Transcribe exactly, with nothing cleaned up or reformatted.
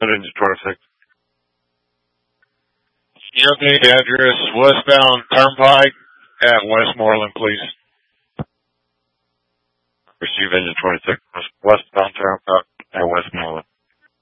Engine twenty-six. Give me the address westbound Turnpike at Westmoreland, please. Receive Engine twenty-six. Westbound Turnpike at Westmoreland.